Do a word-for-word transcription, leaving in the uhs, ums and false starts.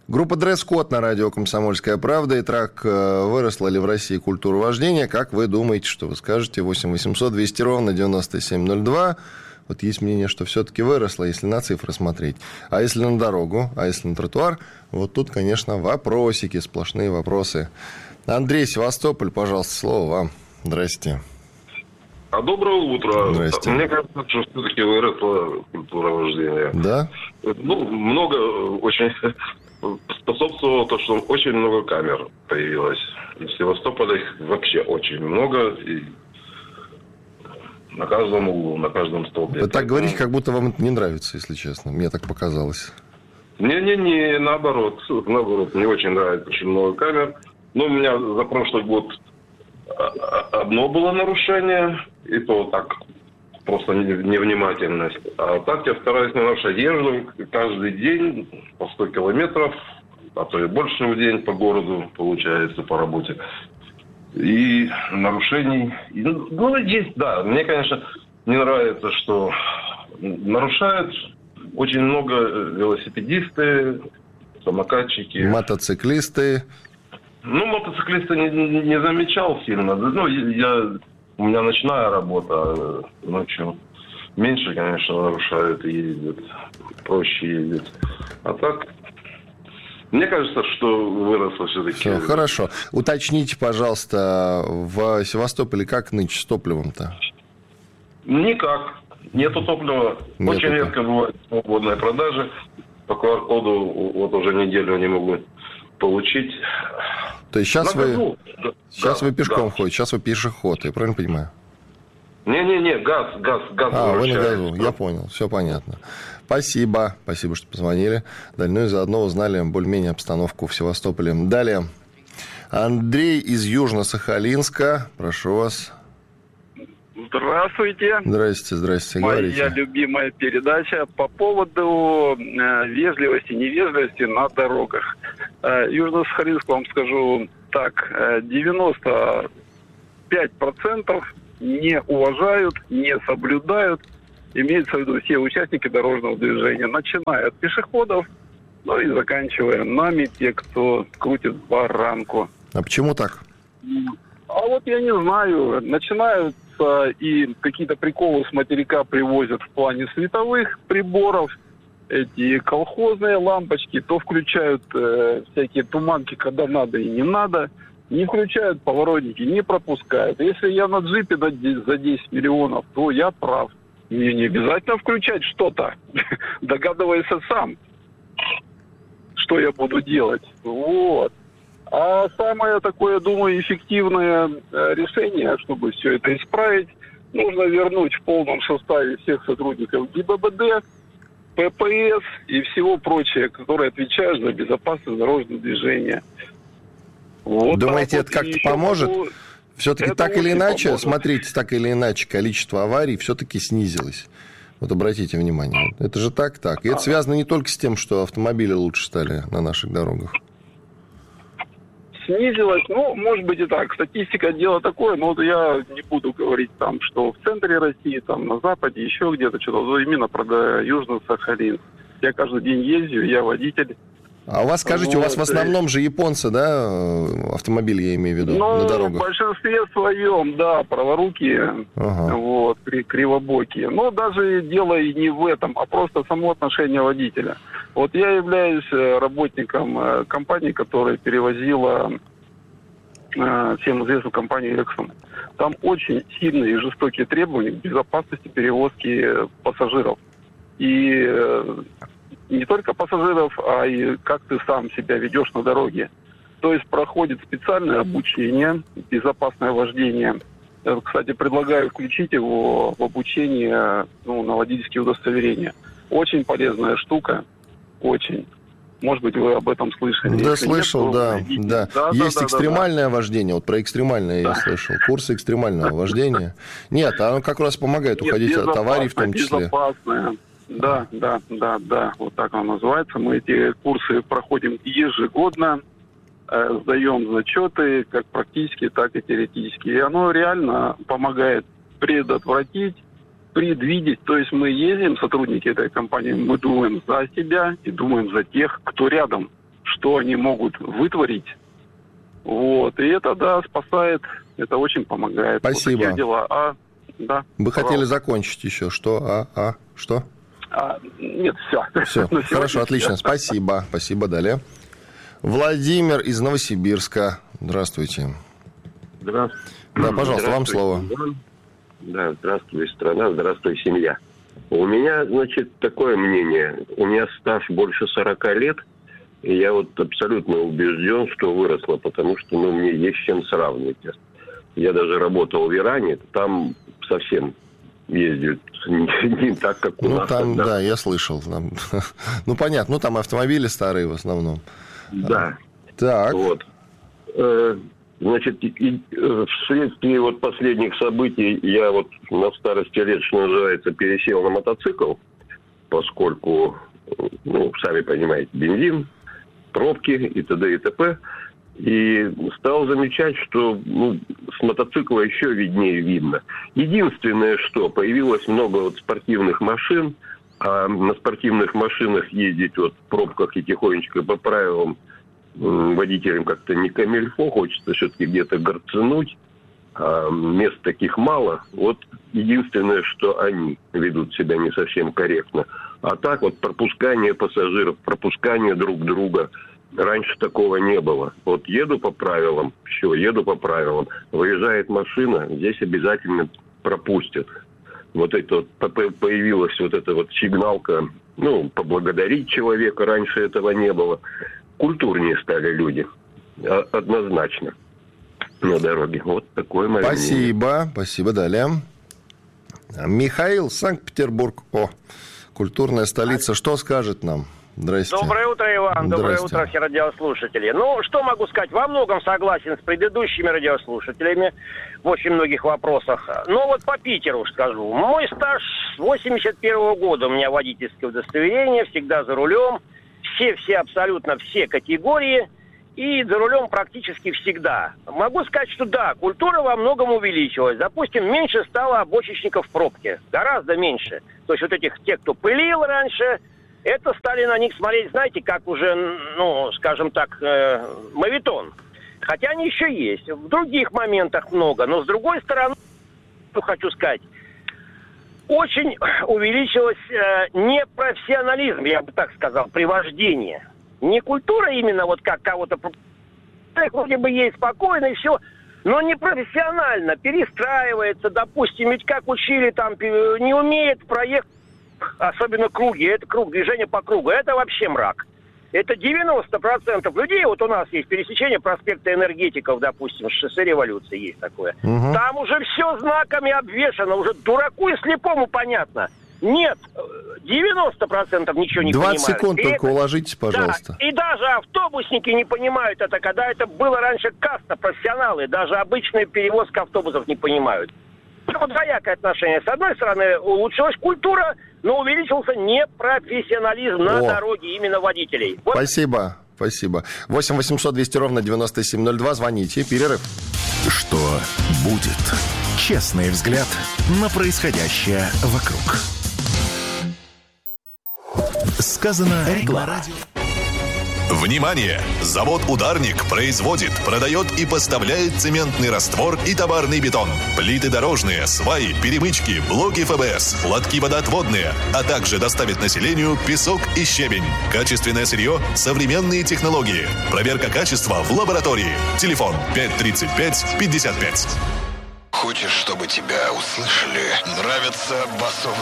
Группа «Дресс-код» на радио «Комсомольская правда». Итак, выросла ли в России культура вождения? Как вы думаете, что вы скажете? восемь восемьсот двести ровно девяносто семь ноль два. Вот есть мнение, что все-таки выросла, если на цифры смотреть. А если на дорогу? А если на тротуар? Вот тут, конечно, вопросики, сплошные вопросы. Андрей, Севастополь, пожалуйста, слово вам. Здрасте. А доброе утро. Здрасте. Мне кажется, что все-таки выросла культура вождения. Да? Ну, много очень способствовало то, что очень много камер появилось. В Севастополе их вообще очень много. И на каждом углу, на каждом столбе. Вы так говорите, как будто вам это не нравится, если честно. Мне так показалось. Не-не-не, наоборот. Наоборот, мне очень нравится очень много камер. Но у меня за прошлый год одно было нарушение, и то так, просто невнимательность. А так я стараюсь не нарушать. Езжу каждый день по сто километров, а то и больше в день по городу, получается, по работе. И нарушений... Ну, есть, да. Мне, конечно, не нравится, что нарушают очень много велосипедисты, самокатчики. Мотоциклисты. Ну, мотоциклиста не, не замечал сильно. Ну, я, у меня ночная работа, ночью меньше, конечно, нарушают и ездят, проще ездить. А так, мне кажется, что выросло все-таки. Все, хорошо. Уточните, пожалуйста, в Севастополе как нынче с топливом-то? Никак. Нету топлива. Нету. Очень редко бывает свободная продажа. По ку ар коду вот уже неделю не могу получить. То есть сейчас, вы, сейчас да, вы пешком да. ходите, сейчас вы пешеход, я правильно понимаю? Не-не-не, газ, газ, газ. А, вы на выручает. газу, я понял, все понятно. Спасибо, спасибо, что позвонили. Ну и заодно узнали более-менее обстановку в Севастополе. Далее, Андрей из Южно-Сахалинска, прошу вас. Здравствуйте. Здрасте, здрасте, Моя говорите. любимая передача по поводу э, вежливости, невежливости на дорогах. Э, Южно-Сахалинск, вам скажу так, э, девяносто пять процентов не уважают, не соблюдают, имеется в виду все участники дорожного движения, начиная от пешеходов, ну и заканчивая нами, те, кто крутит баранку. А почему так? А вот я не знаю, начинают и какие-то приколы с материка привозят в плане световых приборов, эти колхозные лампочки, то включают э, всякие туманки, когда надо и не надо, не включают поворотники, не пропускают. Если я на джипе за десять миллионов, то я прав. Мне не обязательно включать что-то, догадывайся сам, что я буду делать. Вот. А самое такое, думаю, эффективное решение, чтобы все это исправить, нужно вернуть в полном составе всех сотрудников гэ бэ бэ дэ, пэ пэ эс и всего прочее, которые отвечают за безопасность дорожного движения. Вот. Думаете, вот. это как-то еще поможет? могу... Все-таки это так или иначе, поможет. смотрите, так или иначе, количество аварий все-таки снизилось. Вот обратите внимание. Это же так, так. И это связано не только с тем, что автомобили лучше стали на наших дорогах. Снизилось, ну, может быть и так. Статистика дело такое, но вот я не буду говорить там, что в центре России, там на западе, еще где-то что-то, именно про Южно-Сахалин. Я каждый день езжу, я водитель. А у вас, скажите, вот, у вас в основном же японцы, да, автомобили, я имею в виду, ну, на дорогах? в большинстве своем, да, праворукие, ага. вот, кривобокие. Но даже дело и не в этом, а просто само отношение водителя. Вот я являюсь работником компании, которая перевозила всем известную компанию Exxon. Там очень сильные и жестокие требования к безопасности перевозки пассажиров. И не только пассажиров, а и как ты сам себя ведешь на дороге. То есть проходит специальное обучение, безопасное вождение. Кстати, предлагаю включить его в обучение, ну, на водительские удостоверения. Очень полезная штука, очень. Может быть, вы об этом слышали. Да, Если слышал, нет, да, найдите. да. Да, Есть да, да, экстремальное да, вождение, вот про экстремальное да. я слышал, курсы экстремального вождения. Нет, оно как раз помогает Нет, уходить от аварий в том числе. Безопасное. Да, да, да, да, вот так оно называется. Мы эти курсы проходим ежегодно, э, сдаем зачеты, как практически, так и теоретически. И оно реально помогает предотвратить, предвидеть. То есть мы ездим, сотрудники этой компании, мы думаем за себя и думаем за тех, кто рядом. что они могут вытворить. Вот. И это, да, спасает, это очень помогает. Спасибо. Вот такие дела. А, да. Вы хотели закончить еще. Что? А, а, что? А, нет, все. Все, хорошо, отлично. Все. Спасибо. Спасибо, далее. Владимир из Новосибирска. Здравствуйте. Здравствуйте. Да, пожалуйста, вам слово. Да, здравствуй, страна, здравствуй, семья. У меня, значит, такое мнение. У меня стаж больше сорока лет, и я вот абсолютно убежден, что выросла, потому что, ну, мне есть с чем сравнивать. Я даже работал в Иране, там совсем ездят не, не так, как у ну, нас. Там, тогда. да, я слышал. Там, ну, понятно, ну, там автомобили старые в основном. Да. Так. Вот. Значит, и, э, вследствие вот последних событий я вот на старости лет, что называется, пересел на мотоцикл, поскольку, ну, сами понимаете, бензин, пробки и т.д. и т.п. И стал замечать, что, ну, с мотоцикла еще виднее видно. Единственное, что появилось много вот спортивных машин, а на спортивных машинах ездить вот в пробках и тихонечко по правилам водителям как-то не камильфо, хочется все-таки где-то горцануть, а мест таких мало. Вот единственное, что они ведут себя не совсем корректно. А так вот пропускание пассажиров, пропускание друг друга, раньше такого не было. Вот еду по правилам, все, еду по правилам, выезжает машина, здесь обязательно пропустят. Вот это вот появилась вот эта вот сигналка, ну, поблагодарить человека, раньше этого не было. Культурнее стали люди, однозначно, на дороге. Вот такое мое мнение. Спасибо, спасибо, далее. Михаил, Санкт-Петербург. О, культурная столица. Что скажет нам? Здрасте. Доброе утро, Иван. Доброе Здрасте. утро, все радиослушатели. Ну, что могу сказать? Во многом согласен с предыдущими радиослушателями в очень многих вопросах. Но вот по Питеру скажу. Мой стаж с восемьдесят первого года. У меня водительское удостоверение, всегда за рулем. Все-все, абсолютно все категории. И за рулем практически всегда. Могу сказать, что да, культура во многом увеличилась. Допустим, меньше стало обочечников в пробке. Гораздо меньше. То есть вот этих, тех, кто пылил раньше, это стали на них смотреть, знаете, как уже, ну, скажем так, э, моветон. Хотя они еще есть. В других моментах много. Но с другой стороны, что хочу сказать, очень увеличилось э, непрофессионализм, я бы так сказал, при вождении. Не культура именно вот как кого-то... Вроде бы есть спокойно и все, но не профессионально, перестраивается, допустим, ведь как учили там, не умеет проехать, особенно круги, это круг, движение по кругу, это вообще мрак. Это девяносто процентов людей, вот у нас есть пересечение проспекта Энергетиков, допустим, шоссе Революции есть такое. Угу. Там уже все знаками обвешано, уже дураку и слепому понятно. Нет, девяносто процентов ничего не понимают. двадцать секунд и только это, уложитесь, пожалуйста. Да, и даже автобусники не понимают это, когда это было раньше каста, профессионалы, даже обычная перевозка автобусов не понимают. Вот двоякое отношение. С одной стороны, улучшилась культура, но увеличился непрофессионализм на О. дороге именно водителей. Вот. Спасибо, спасибо. восемь восемьсот двести ровно девяносто семь ноль два. Звоните. Перерыв. Что будет? Честный взгляд на происходящее вокруг. Сказано реклама. Внимание! Завод «Ударник» производит, продает и поставляет цементный раствор и товарный бетон, плиты дорожные, сваи, перемычки, блоки эф бэ эс, лотки водоотводные, а также доставит населению песок и щебень. Качественное сырье, современные технологии. Проверка качества в лаборатории. Телефон пять тридцать пять пятьдесят пять. Хочешь, чтобы тебя услышали? Нравится басовый